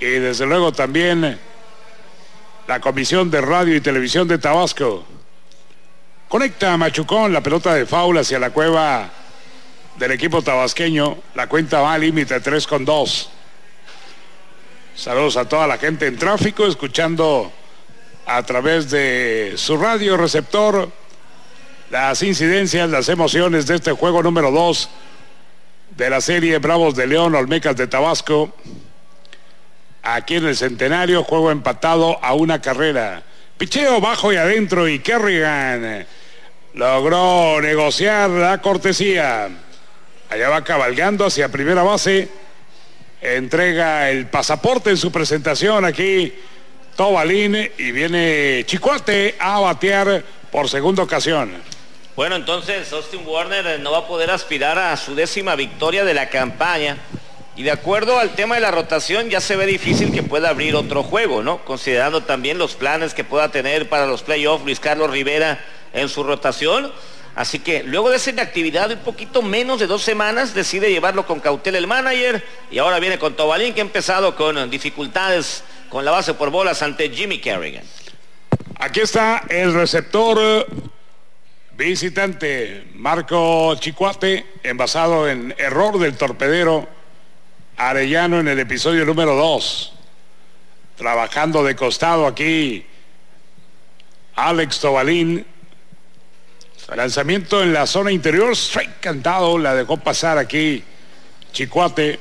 y desde luego también la Comisión de Radio y Televisión de Tabasco. Conecta Machucón, la pelota de foul hacia la cueva del equipo tabasqueño. La cuenta va al límite 3-2. Saludos a toda la gente en tráfico, escuchando a través de su radio receptor las incidencias, las emociones de este juego número 2 de la serie Bravos de León, Olmecas de Tabasco. Aquí en el Centenario, juego empatado a una carrera. Picheo bajo y adentro, y Kerrigan logró negociar la cortesía. Allá va cabalgando hacia primera base. Entrega el pasaporte en su presentación aquí Tobalín, y viene Chicote a batear por segunda ocasión. Bueno, entonces Austin Warner no va a poder aspirar a su 10ª victoria de la campaña. Y de acuerdo al tema de la rotación, ya se ve difícil que pueda abrir otro juego, ¿no? Considerando también los planes que pueda tener para los playoffs Luis Carlos Rivera en su rotación. Así que luego de esa inactividad de un poquito menos de 2 semanas, decide llevarlo con cautela el manager. Y ahora viene con Tobalín, que ha empezado con dificultades con la base por bolas ante Jimmy Kerrigan. Aquí está el receptor visitante, Marco Chicote, envasado en error del torpedero Arellano en el episodio número 2. Trabajando de costado aquí Alex Tobalín. Lanzamiento en la zona interior, strike cantado, la dejó pasar aquí Chicote.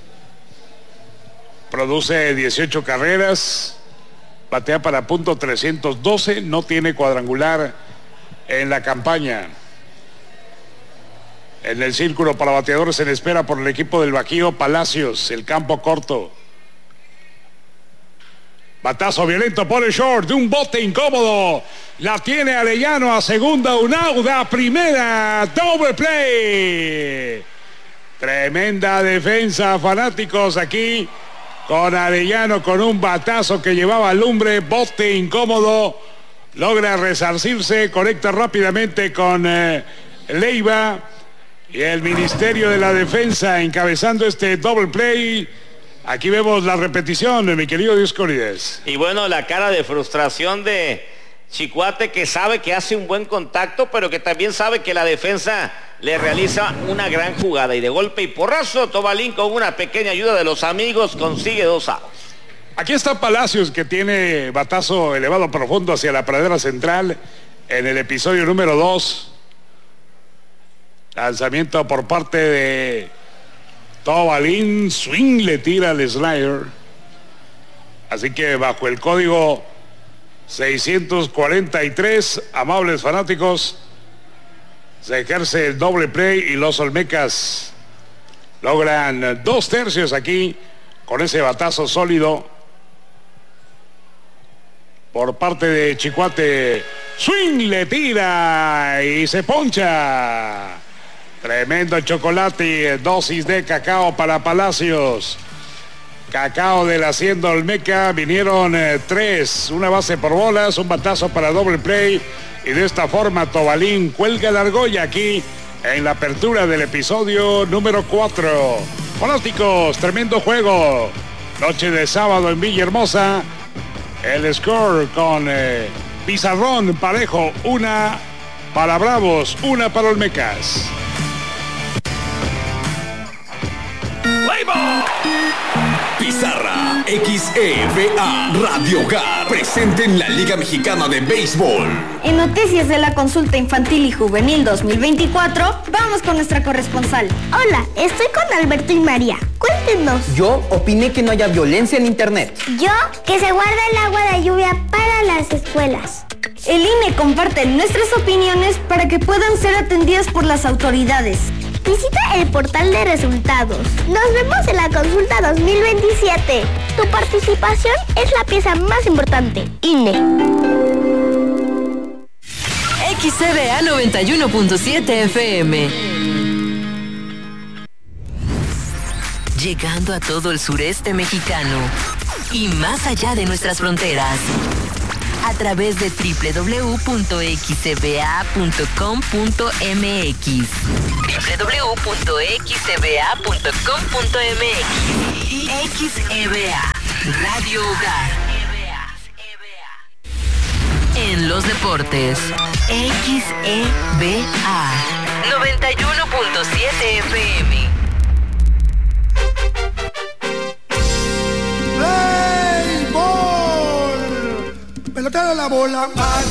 Produce 18 carreras, batea para punto 312, no tiene cuadrangular en la campaña. En el círculo para bateadores en espera por el equipo del Bajío, Palacios, el campo corto. Batazo violento por el short, de un bote incómodo. La tiene Arellano a segunda, un out a primera, doble play. Tremenda defensa, fanáticos, aquí con Arellano con un batazo que llevaba lumbre, bote incómodo. Logra resarcirse, conecta rápidamente con Leiva. Y el Ministerio de la Defensa encabezando este double play. Aquí vemos la repetición de mi querido Dioscórides. Y bueno, la cara de frustración de Chicote, que sabe que hace un buen contacto, pero que también sabe que la defensa le realiza una gran jugada. Y de golpe y porrazo, Tobalín, con una pequeña ayuda de los amigos, consigue 2 outs. Aquí está Palacios, que tiene batazo elevado profundo hacia la pradera central en el episodio número 2. Lanzamiento por parte de Tobalín, swing, le tira el slider. Así que bajo el código 643, amables fanáticos, se ejerce el doble play y los Olmecas logran 2 tercios aquí con ese batazo sólido por parte de Chicote. Swing, le tira y se poncha. Tremendo chocolate, dosis de cacao para Palacios. Cacao de la Hacienda Olmeca, vinieron 3, una base por bolas, un batazo para doble play, y de esta forma Tobalín cuelga la argolla aquí en la apertura del episodio número 4. Fanáticos, tremendo juego, noche de sábado en Villahermosa. El score con pizarrón parejo, 1 para Bravos, 1 para Olmecas. Pizarra XEVA Radio Hogar presente en la Liga Mexicana de Béisbol. En noticias de la consulta infantil y juvenil 2024, vamos con nuestra corresponsal. Hola, estoy con Alberto y María. Cuéntenos. Yo opiné que no haya violencia en internet. Yo, que se guarda el agua de lluvia para las escuelas. El INE comparte nuestras opiniones para que puedan ser atendidas por las autoridades. Visita el portal de resultados. Nos vemos en la consulta 2027. Tu participación es la pieza más importante. INE. XCBA 91.7 FM. Llegando a todo el sureste mexicano y más allá de nuestras fronteras. A través de www.xcba.com.mx. www.xcba.com.mx y XEBA Radio Hogar. En los deportes, XEBA 91.7 FM. ¡Béisbol! Pelotera a la bola.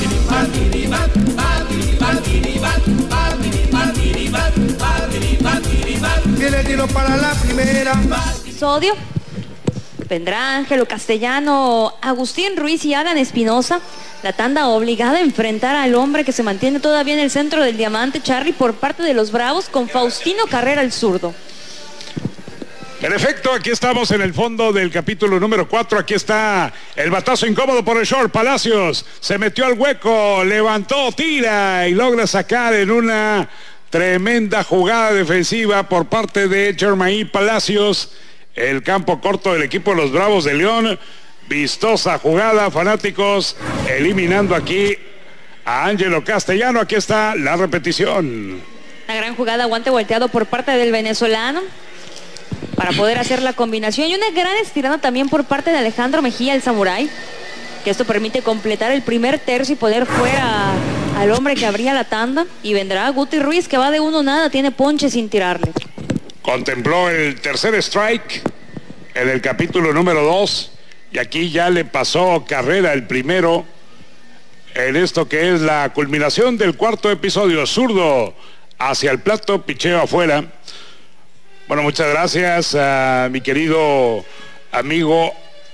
Viene tiro para la primera. Sodio. Vendrá Ángelo Castellano, Agustín Ruiz y Alan Espinosa. La tanda obligada a enfrentar al hombre que se mantiene todavía en el centro del diamante, Charlie, por parte de los Bravos, con Faustino Carrera el zurdo. En efecto, aquí estamos en el fondo del capítulo número 4. Aquí está el batazo incómodo por el short. Palacios se metió al hueco, levantó, tira y logra sacar en una tremenda jugada defensiva por parte de Germain Palacios el campo corto del equipo de los Bravos de León. Vistosa jugada, fanáticos, eliminando aquí a Ángelo Castellano. Aquí está la repetición. Una gran jugada, guante volteado por parte del venezolano para poder hacer la combinación, y una gran estirada también por parte de Alejandro Mejía, el samurái, que esto permite completar el primer tercio y poner fuera al hombre que abría la tanda. Y vendrá Guti Ruiz, que va de 1-0, tiene ponche sin tirarle. Contempló el tercer strike en el capítulo número 2 y aquí ya le pasó carrera el primero en esto que es la culminación del cuarto episodio. Zurdo hacia el plato, picheo afuera. Bueno, muchas gracias a mi querido amigo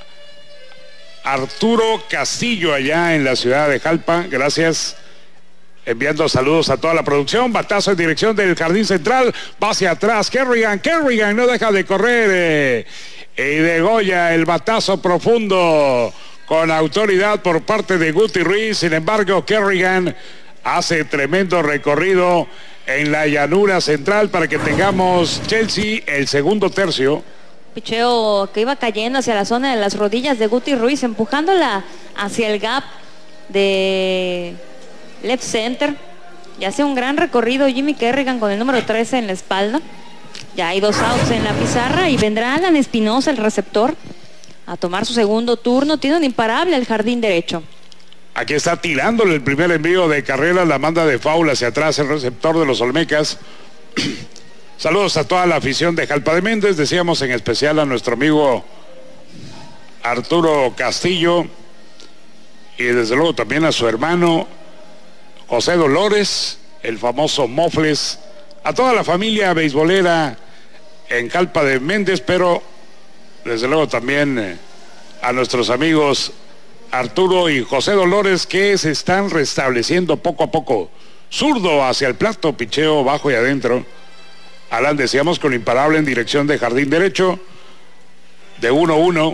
Arturo Castillo allá en la ciudad de Jalpa. Gracias. Enviando saludos a toda la producción. Batazo en dirección del jardín central. Va hacia atrás. Kerrigan no deja de correr. Y degolla el batazo profundo con autoridad por parte de Guti Ruiz. Sin embargo, Kerrigan hace tremendo recorrido en la llanura central para que tengamos, Chelsea, el segundo tercio. Picheo que iba cayendo hacia la zona de las rodillas de Guti Ruiz, empujándola hacia el gap de left center. Y hace un gran recorrido Jimmy Kerrigan con el número 13 en la espalda. Ya hay 2 outs en la pizarra y vendrá Alan Espinosa, el receptor, a tomar su segundo turno. Tiene un imparable al jardín derecho. Aquí está tirándole el primer envío de carrera, la manda de foul hacia atrás el receptor de los Olmecas. Saludos a toda la afición de Jalpa de Méndez, decíamos en especial a nuestro amigo Arturo Castillo y desde luego también a su hermano José Dolores, el famoso Mofles, a toda la familia beisbolera en Jalpa de Méndez, pero desde luego también a nuestros amigos Arturo y José Dolores, que se están restableciendo poco a poco. Zurdo hacia el plato, picheo bajo y adentro. Alan, decíamos, con imparable en dirección de jardín derecho, de 1-1.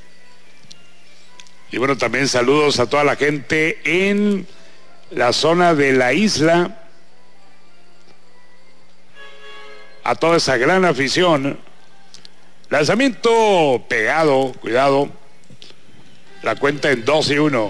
Y bueno, también saludos a toda la gente en la zona de la isla, a toda esa gran afición. Lanzamiento pegado, cuidado. La cuenta en 2-1.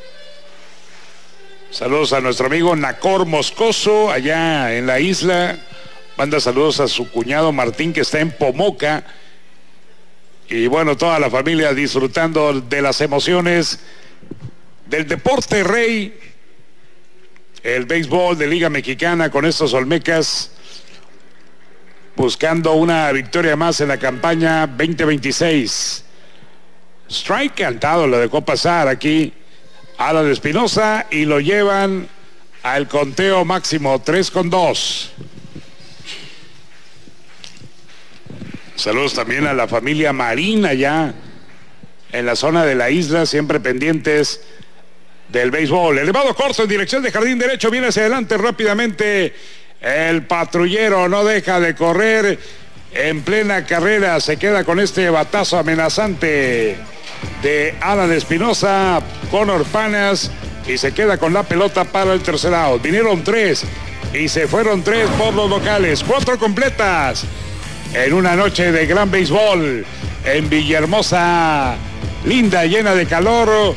Saludos a nuestro amigo Nacor Moscoso, allá en la isla. Manda saludos a su cuñado Martín, que está en Pomoca. Y bueno, toda la familia disfrutando de las emociones del deporte rey, el béisbol de Liga Mexicana, con estos Olmecas buscando una victoria más en la campaña 2026. Strike cantado, lo dejó pasar aquí Alan Espinosa y lo llevan al conteo máximo, 3-2. Saludos también a la familia Marín allá en la zona de la isla, siempre pendientes del béisbol. Elevado corto en dirección de jardín derecho, viene hacia adelante rápidamente el patrullero, no deja de correr en plena carrera, se queda con este batazo amenazante de Alan Espinosa, Conor Panas, y se queda con la pelota para el tercer out. Vinieron 3 y se fueron 3 por los locales, 4 completas en una noche de gran béisbol en Villahermosa, linda, llena de calor.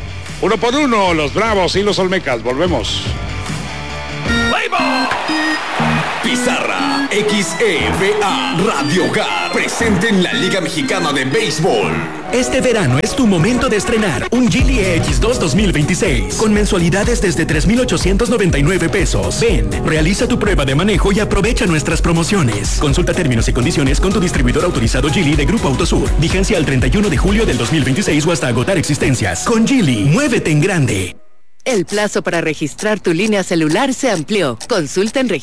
1-1, los Bravos y los Olmecas. Volvemos. ¡Béisbol! Pizarra, XEVA, Radio Hogar, presente en la Liga Mexicana de Béisbol. Este verano es tu momento de estrenar un Geely EX2 2026 con mensualidades desde 3,899 pesos. Ven, realiza tu prueba de manejo y aprovecha nuestras promociones. Consulta términos y condiciones con tu distribuidor autorizado Geely de Grupo Autosur. Vigencia al 31 de julio del 2026 o hasta agotar existencias. Con Geely, muévete en grande. El plazo para registrar tu línea celular se amplió. Consulta en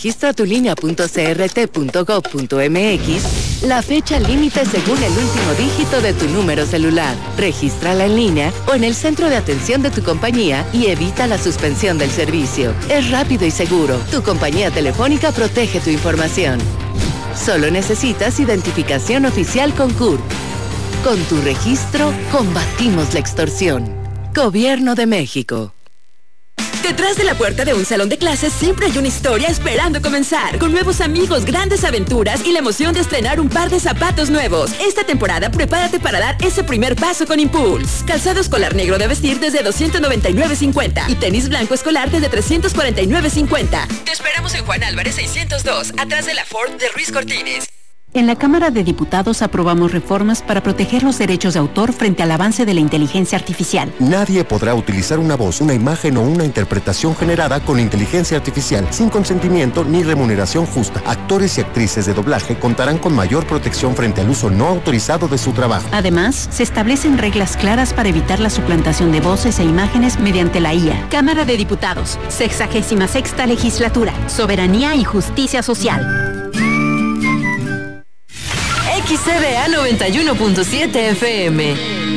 registratulinea.crt.gov.mx la fecha límite según el último dígito de tu número celular. Regístrala en línea o en el centro de atención de tu compañía y evita la suspensión del servicio. Es rápido y seguro. Tu compañía telefónica protege tu información. Solo necesitas identificación oficial con CURP. Con tu registro, combatimos la extorsión. Gobierno de México. Detrás de la puerta de un salón de clases siempre hay una historia esperando comenzar. Con nuevos amigos, grandes aventuras y la emoción de estrenar un par de zapatos nuevos. Esta temporada prepárate para dar ese primer paso con Impulse. Calzado escolar negro de vestir desde $299.50 y tenis blanco escolar desde $349.50. Te esperamos en Juan Álvarez 602, atrás de la Ford de Ruiz Cortines. En la Cámara de Diputados aprobamos reformas para proteger los derechos de autor frente al avance de la inteligencia artificial. Nadie podrá utilizar una voz, una imagen o una interpretación generada con inteligencia artificial sin consentimiento ni remuneración justa. Actores y actrices de doblaje contarán con mayor protección frente al uso no autorizado de su trabajo. Además, se establecen reglas claras para evitar la suplantación de voces e imágenes mediante la IA. Cámara de Diputados, 66ª Legislatura, Soberanía y Justicia Social. XCBA 91.7 FM.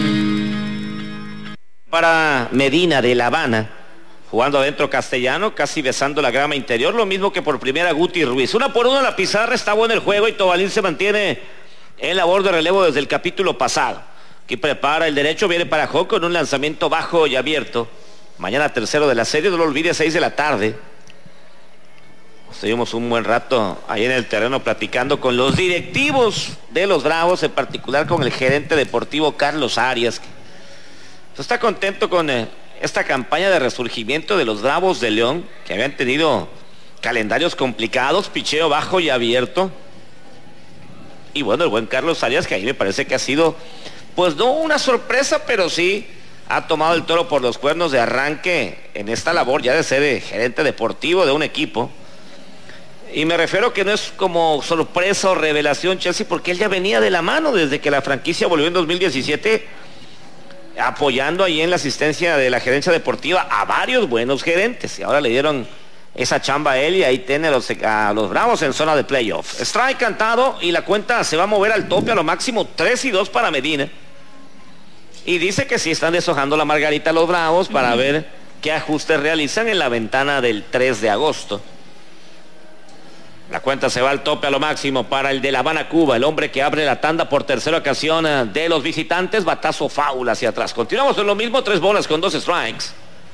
Para Medina de La Habana, jugando adentro Castellano, casi besando la grama interior, lo mismo que por primera Guti Ruiz. 1-1 en la pizarra, está bueno el juego y Tobalín se mantiene en labor de relevo desde el capítulo pasado. Aquí prepara el derecho, viene para Joco con un lanzamiento bajo y abierto. Mañana tercero de la serie, no lo olvides, 6 de la tarde. Estuvimos un buen rato ahí en el terreno platicando con los directivos de los Bravos, en particular con el gerente deportivo Carlos Arias, que está contento con esta campaña de resurgimiento de los Bravos de León, que habían tenido calendarios complicados, picheo bajo y abierto. Y bueno, el buen Carlos Arias, que ahí me parece que ha sido, pues no una sorpresa, pero sí ha tomado el toro por los cuernos de arranque en esta labor ya de ser gerente deportivo de un equipo. Y me refiero que no es como sorpresa o revelación Chelsea, porque él ya venía de la mano desde que la franquicia volvió en 2017, apoyando ahí en la asistencia de la gerencia deportiva a varios buenos gerentes. Y ahora le dieron esa chamba a él y ahí tiene a los Bravos en zona de playoff. Strike cantado y la cuenta se va a mover al tope, a lo máximo 3-2 para Medina. Y dice que sí están deshojando la margarita los Bravos para ver qué ajustes realizan en la ventana del 3 de agosto. La cuenta se va al tope a lo máximo para el de La Habana, Cuba, el hombre que abre la tanda por tercera ocasión de los visitantes, batazo foul hacia atrás. Continuamos en lo mismo, 3 bolas con 2 strikes.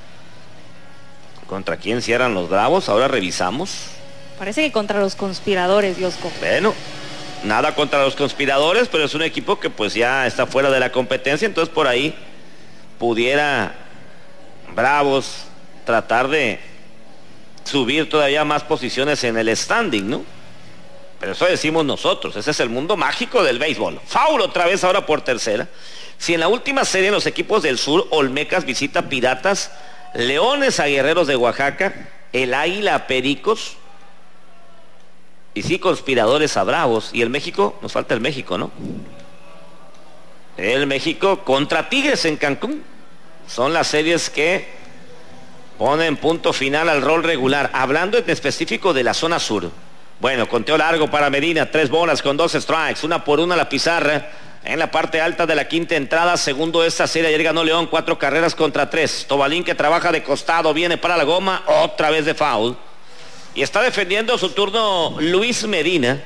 ¿Contra quién cierran los Bravos? Ahora revisamos. Parece que contra los conspiradores, Diosco. Bueno, nada contra los conspiradores, pero es un equipo que pues ya está fuera de la competencia, entonces por ahí pudiera Bravos tratar de subir todavía más posiciones en el standing, ¿no? Pero eso decimos nosotros, ese es el mundo mágico del béisbol. Foul otra vez ahora por tercera. Si en la última serie en los equipos del sur, Olmecas visita Piratas, Leones a Guerreros de Oaxaca, el Águila a Pericos, y sí, conspiradores a Bravos, y el México, nos falta el México, ¿no? El México contra Tigres en Cancún. Son las series que ponen punto final al rol regular. Hablando en específico de la zona sur. Bueno, conteo largo para Medina, 3 bolas con 2 strikes, 1-1 la pizarra. En la parte alta de la quinta entrada, segundo esta serie, ayer ganó León, 4 carreras contra 3. Tobalín, que trabaja de costado, viene para la goma, otra vez de foul. Y está defendiendo su turno Luis Medina.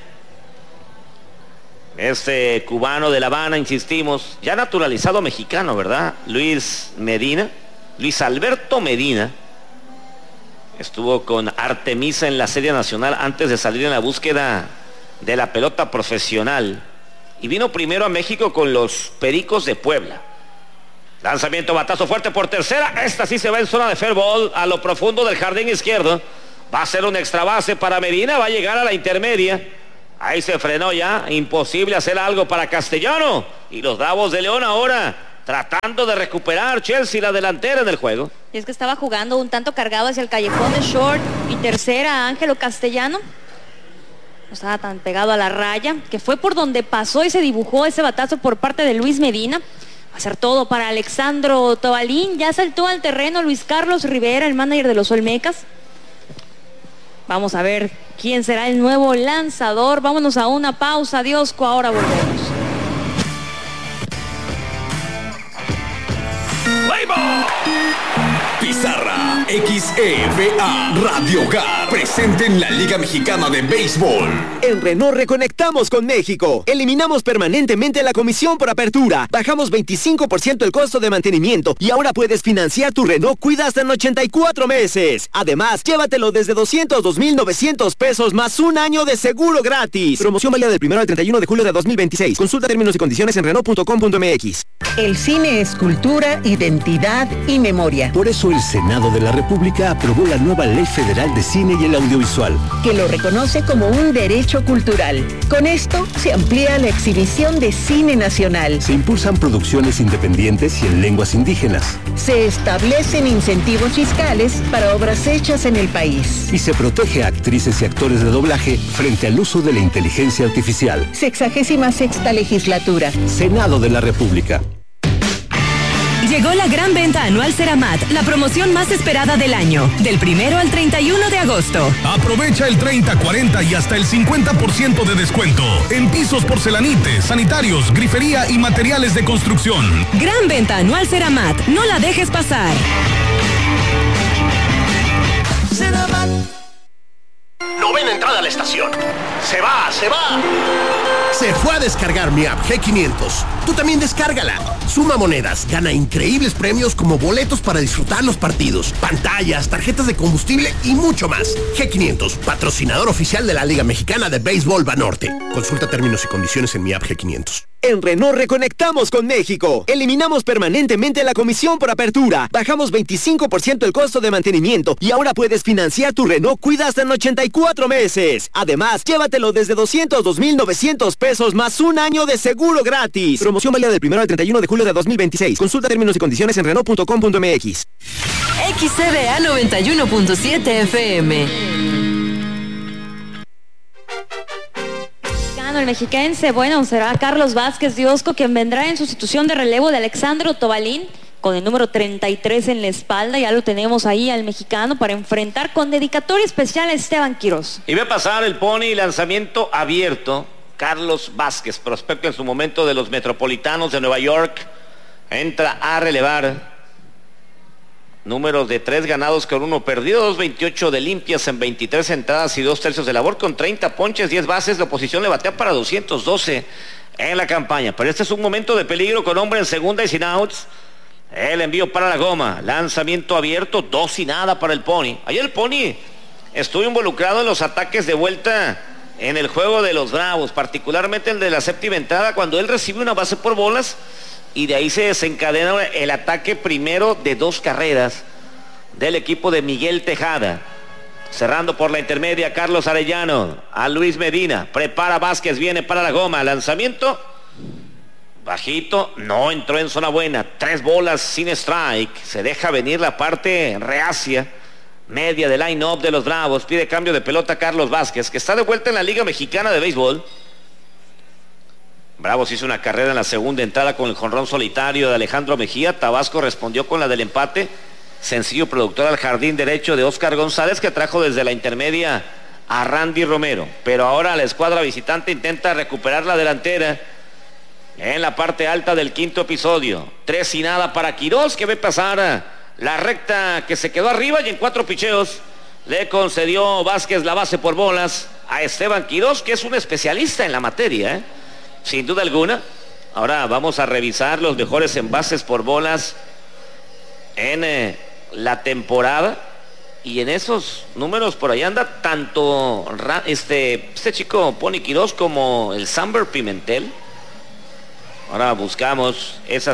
Este cubano de La Habana, insistimos, ya naturalizado mexicano, ¿verdad? Luis Medina, Luis Alberto Medina. Estuvo con Artemisa en la Serie Nacional antes de salir en la búsqueda de la pelota profesional. Y vino primero a México con los Pericos de Puebla. Lanzamiento, batazo fuerte por tercera. Esta sí se va en zona de fair ball a lo profundo del jardín izquierdo. Va a ser un extra base para Medina, va a llegar a la intermedia. Ahí se frenó ya, imposible hacer algo para Castellano. Y los Bravos de León ahora tratando de recuperar Chelsea la delantera en el juego. Y es que estaba jugando un tanto cargado hacia el callejón de short y tercera Ángelo Castellano. No estaba tan pegado a la raya, que fue por donde pasó y se dibujó ese batazo por parte de Luis Medina. Va a ser todo para Alexandro Tobalín. Ya saltó al terreno Luis Carlos Rivera, el manager de los Olmecas. Vamos a ver quién será el nuevo lanzador. Vámonos a una pausa, Diosco, ahora volvemos. Pizarra XEVA Radio Hogar presente en la Liga Mexicana de Béisbol. En Renault reconectamos con México. Eliminamos permanentemente la comisión por apertura. Bajamos 25% el costo de mantenimiento y ahora puedes financiar tu Renault Cuida hasta en 84 meses. Además, llévatelo desde 202,900 pesos más un año de seguro gratis. Promoción válida del 1 al 31 de julio de 2026. Consulta términos y condiciones en Renault.com.mx. El cine es cultura, identidad y memoria. Por eso el Senado de la República aprobó la nueva Ley Federal de Cine y el Audiovisual, que lo reconoce como un derecho cultural. Con esto se amplía la exhibición de cine nacional. Se impulsan producciones independientes y en lenguas indígenas. Se establecen incentivos fiscales para obras hechas en el país. Y se protege a actrices y actores de doblaje frente al uso de la inteligencia artificial. 66ª legislatura. Senado de la República. Llegó la gran venta anual Ceramat, la promoción más esperada del año, del 1 al 31 de agosto. Aprovecha el 30, 40 y hasta el 50% de descuento en pisos, porcelanites, sanitarios, grifería y materiales de construcción. Gran venta anual Ceramat, no la dejes pasar. Ceramat. Novena entrada a la estación. Se va. Se fue a descargar mi app G500. Tú también descárgala. Suma monedas, gana increíbles premios como boletos para disfrutar los partidos, pantallas, tarjetas de combustible y mucho más. G500, patrocinador oficial de la Liga Mexicana de Béisbol Banorte. Consulta términos y condiciones en mi app G500. En Renault reconectamos con México. Eliminamos permanentemente la comisión por apertura. Bajamos 25% el costo de mantenimiento y ahora puedes financiar tu Renault Cuida hasta en 84 meses. Además, llévatelo desde 202,900 pesos más un año de seguro gratis. Promoción válida del 1 al 31 de julio de 2026. Consulta términos y condiciones en Renault.com.mx. XCBA 91.7 FM. El mexiquense, bueno, será Carlos Vázquez Diosco quien vendrá en sustitución de relevo de Alexandro Tobalín con el número 33 en la espalda. Ya lo tenemos ahí al mexicano para enfrentar con dedicatoria especial a Esteban Quirós. Y ve a pasar el Pony, lanzamiento abierto. Carlos Vázquez, prospecto en su momento de los Metropolitanos de Nueva York, entra a relevar. Números de 3 ganados con 1 perdido, 2.28 de limpias en 23 entradas y 2/3 de labor con 30 ponches, 10 bases. La oposición le batea para 212 en la campaña. Pero este es un momento de peligro con hombre en segunda y sin outs. El envío para la goma, lanzamiento abierto, 2-0 para el Pony. Ayer el Pony estuvo involucrado en los ataques de vuelta en el juego de los Bravos, particularmente el de la séptima entrada, cuando él recibe una base por bolas. Y de ahí se desencadena el ataque primero de 2 carreras del equipo de Miguel Tejada. Cerrando por la intermedia, Carlos Arellano a Luis Medina. Prepara Vázquez, viene para la goma. Lanzamiento bajito, no entró en zona buena. 3 bolas sin strike. Se deja venir la parte reacia media del line-up de los Bravos. Pide cambio de pelota Carlos Vázquez, que está de vuelta en la Liga Mexicana de Béisbol. Bravos hizo una carrera en la segunda entrada con el jonrón solitario de Alejandro Mejía. Tabasco respondió con la del empate. Sencillo productor al jardín derecho de Oscar González, que trajo desde la intermedia a Randy Romero. Pero ahora la escuadra visitante intenta recuperar la delantera en la parte alta del quinto episodio. 3-0 para Quirós, que ve pasar la recta que se quedó arriba y en 4 picheos le concedió Vázquez la base por bolas a Esteban Quirós, que es un especialista en la materia, sin duda alguna. Ahora vamos a revisar los mejores envases por bolas en la temporada, y en esos números por ahí anda tanto este chico Pony Quirós como el Samber Pimentel. Ahora buscamos esas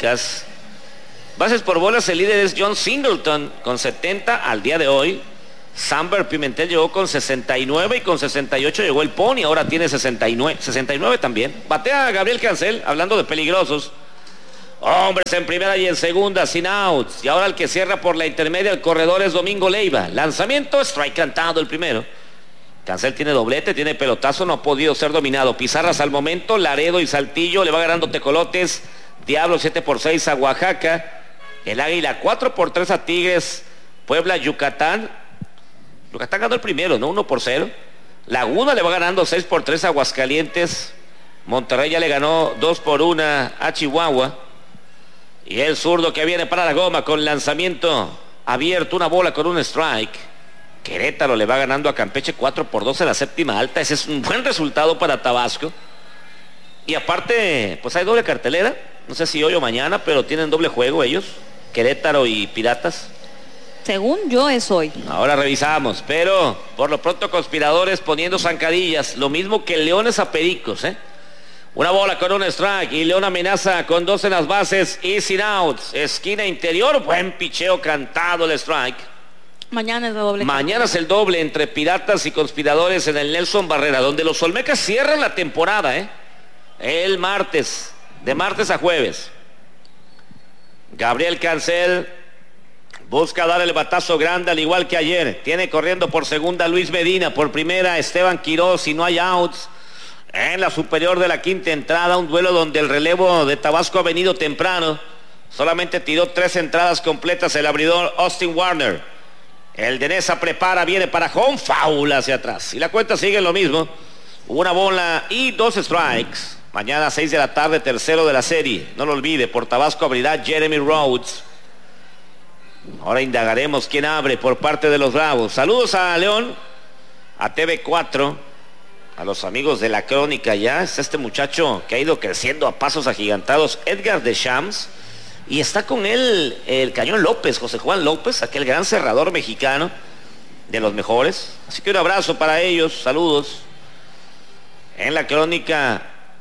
estadísticas. Bases por bolas, el líder es John Singleton con 70 al día de hoy. Samber Pimentel llegó con 69 y con 68 llegó el Pony, ahora tiene 69 también. Batea Gabriel Cancel, hablando de peligrosos. Hombres en primera y en segunda, sin outs. Y ahora el que cierra por la intermedia, el corredor es Domingo Leiva. Lanzamiento, strike cantado el primero. Cancel tiene doblete, tiene pelotazo, no ha podido ser dominado. Pizarras al momento, Laredo y Saltillo, le va ganando Tecolotes. Diablo 7-6 a Oaxaca. El Águila 4-3 a Tigres. Puebla, Yucatán. Yucatán ganó el primero, ¿no? 1-0. Laguna le va ganando 6-3 a Aguascalientes. Monterrey ya le ganó 2-1 a Chihuahua. Y el zurdo que viene para la goma con lanzamiento abierto, una bola con un strike. Querétaro le va ganando a Campeche 4-2 en la séptima alta. Ese es un buen resultado para Tabasco. Y aparte, pues hay doble cartelera. No sé si hoy o mañana, pero tienen doble juego ellos. Querétaro y Piratas. Según yo es hoy. Ahora revisamos, pero por lo pronto Conspiradores poniendo zancadillas. Lo mismo que Leones a Pericos, ¿eh? Una bola con un strike y León amenaza con 2 en las bases y sin outs. Esquina interior, buen picheo cantado el strike. Mañana es el doble. Mañana es el doble entre Piratas y Conspiradores en el Nelson Barrera, donde los Olmecas cierran la temporada, ¿eh? El martes, de martes a jueves. Gabriel Cancel busca dar el batazo grande al igual que ayer. Tiene corriendo por segunda Luis Medina, por primera Esteban Quiroz y no hay outs. En la superior de la quinta entrada, un duelo donde el relevo de Tabasco ha venido temprano. Solamente tiró 3 entradas completas el abridor Austin Warner. El de Nesa prepara, viene para home, foul hacia atrás. Y la cuenta sigue lo mismo. Una bola y 2 strikes. Mañana 6 de la tarde, tercero de la serie. No lo olvide, por Tabasco abrirá Jeremy Rhodes. Ahora indagaremos quién abre por parte de los Bravos. Saludos a León, a TV4, a los amigos de la crónica ya. Es este muchacho que ha ido creciendo a pasos agigantados, Edgar Deschamps. Y está con él el Cañón López, José Juan López, aquel gran cerrador mexicano, de los mejores. Así que un abrazo para ellos, saludos. En la crónica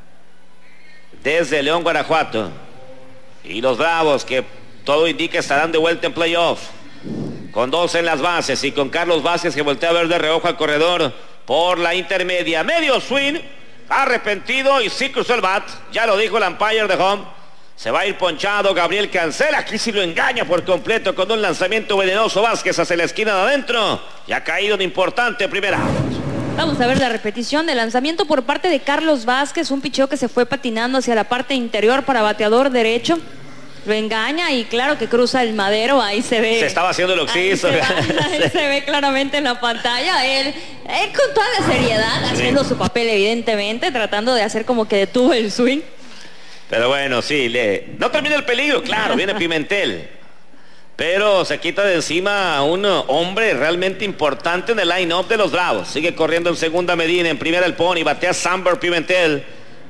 desde León, Guanajuato. Y los Bravos, que todo indica estarán de vuelta en playoff. Con 2 en las bases y con Carlos Vázquez que voltea a ver de reojo al corredor por la intermedia. Medio swing, arrepentido y sí cruzó el bat. Ya lo dijo el umpire de home. Se va a ir ponchado Gabriel Cancel. Aquí sí lo engaña por completo con un lanzamiento venenoso. Vázquez hacia la esquina de adentro. Y ha caído un importante primera. Vamos a ver la repetición del lanzamiento por parte de Carlos Vázquez. Un picheo que se fue patinando hacia la parte interior para bateador derecho. Lo engaña y claro que cruza el madero. Ahí se ve. Se estaba haciendo el oxiso. Ahí se ve claramente en la pantalla. Él con toda la seriedad, haciendo su papel evidentemente, tratando de hacer como que detuvo el swing. Pero bueno, sí, no termina el peligro, claro, viene Pimentel. Pero se quita de encima a un hombre realmente importante en el line-up de los Bravos. Sigue corriendo en segunda Medina, en primera el Pony, batea Samber Pimentel.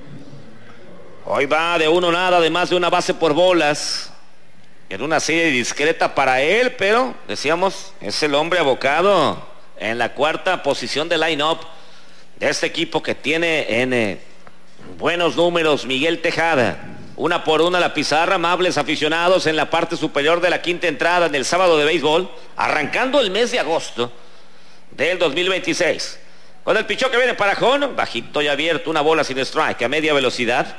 Hoy va de 1-0, de más de una base por bolas. En una serie discreta para él, pero, decíamos, es el hombre abocado en la cuarta posición del line-up de este equipo que tiene en buenos números Miguel Tejada. 1-1 la pizarra, amables aficionados en la parte superior de la quinta entrada del sábado de béisbol, arrancando el mes de agosto del 2026. Con el pichó que viene para Jón, bajito y abierto, una bola sin strike a media velocidad.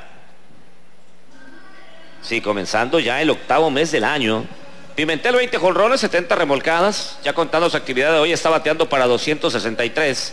Sí, comenzando ya el 8º mes del año. Pimentel 20 jonrones, 70 remolcadas. Ya contando su actividad de hoy, está bateando para 263.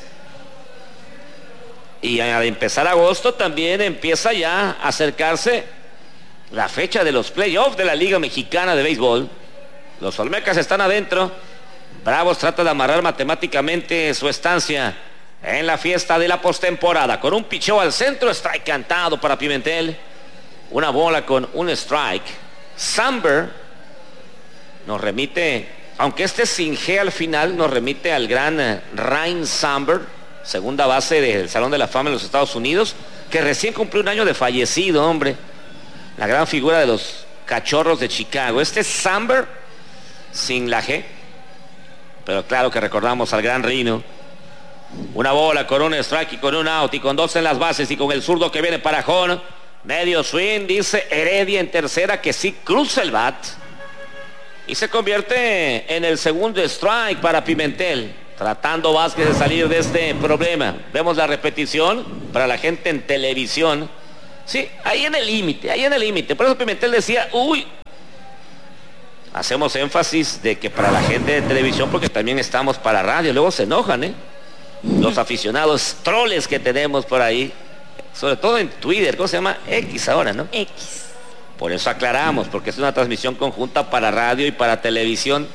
Y al empezar agosto también empieza ya a acercarse la fecha de los playoffs de la Liga Mexicana de Béisbol. Los Olmecas están adentro. Bravos trata de amarrar matemáticamente su estancia en la fiesta de la postemporada. Con un picheo al centro, strike cantado para Pimentel. Una bola con un strike. Samber nos remite, aunque este sin G al final, nos remite al gran Ryne Samber, segunda base del Salón de la Fama en los Estados Unidos, que recién cumplió un año de fallecido, hombre. La gran figura de los Cachorros de Chicago. Este es Samber sin la G, pero claro que recordamos al gran Rino. Una bola con un strike y con un out y con 2 en las bases y con el zurdo que viene para Jón. Medio swing, dice Heredia en tercera, que sí cruza el bat. Y se convierte en el segundo strike para Pimentel. Tratando Vázquez de salir de este problema. Vemos la repetición para la gente en televisión. Sí, ahí en el límite. Por eso Pimentel decía, uy. Hacemos énfasis de que para la gente de televisión, porque también estamos para radio. Luego se enojan, los aficionados troles que tenemos por ahí. Sobre todo en Twitter, ¿cómo se llama? X ahora, ¿no? X. Por eso aclaramos, porque es una transmisión conjunta para radio y para televisión.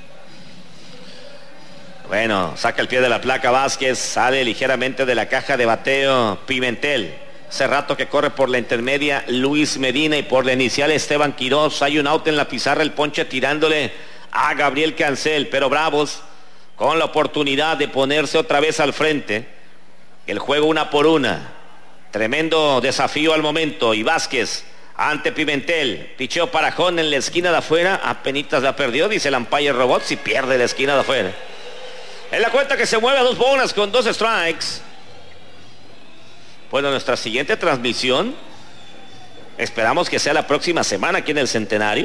Bueno, saca el pie de la placa Vázquez, sale ligeramente de la caja de bateo Pimentel. Hace rato que corre por la intermedia Luis Medina y por la inicial Esteban Quiroz. Hay un out en la pizarra, el ponche tirándole a Gabriel Cancel, pero Bravos con la oportunidad de ponerse otra vez al frente. El juego 1-1. Tremendo desafío al momento y Vázquez ante Pimentel. Picheo para Jón en la esquina de afuera. Apenitas la perdió, dice el umpire Robot, si pierde la esquina de afuera. En la cuenta que se mueve a 2 bolas con 2 strikes. Bueno, nuestra siguiente transmisión esperamos que sea la próxima semana aquí en el Centenario.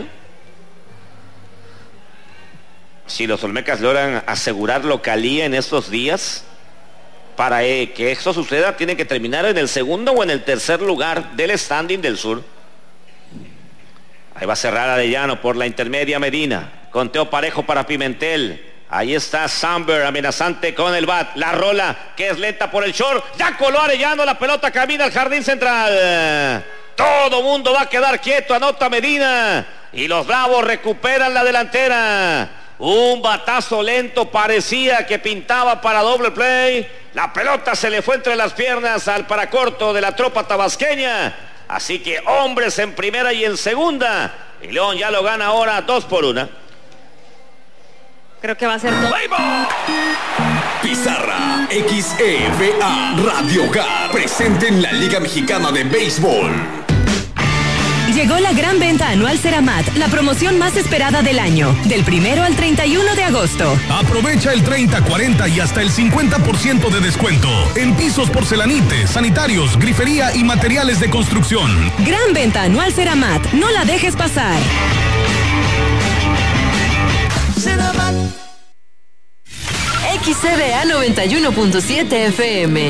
Si los Olmecas logran asegurar localía en estos días, para que esto suceda tiene que terminar en el segundo o en el tercer lugar del standing del sur. Ahí va a cerrar Arellano por la intermedia Medina. Conteo parejo para Pimentel. Ahí está Samber amenazante con el bat. La rola que es lenta por el short. Ya coló Arellano, la pelota camina al jardín central. Todo mundo va a quedar quieto, anota Medina. Y los Bravos recuperan la delantera. Un batazo lento, parecía que pintaba para doble play. La pelota se le fue entre las piernas al paracorto de la tropa tabasqueña. Así que hombres en primera y en segunda. Y León ya lo gana ahora 2-1. Creo que va a ser todo. Pizarra XEVA Radio Hogar presente en la Liga Mexicana de Béisbol. Llegó la gran venta anual Ceramat, la promoción más esperada del año, del 1 al 31 de agosto. Aprovecha el 30, 40 y hasta el 50% de descuento en pisos, porcelanites, sanitarios, grifería y materiales de construcción. Gran venta anual Ceramat, no la dejes pasar. XCBA 91.7 FM.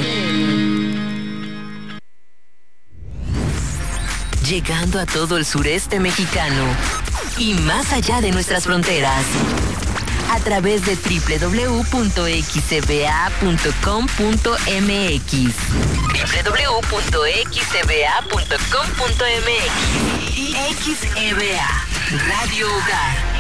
Llegando a todo el sureste mexicano y más allá de nuestras fronteras. A través de www.xcba.com.mx. www.xcba.com.mx. XEBA Radio Hogar.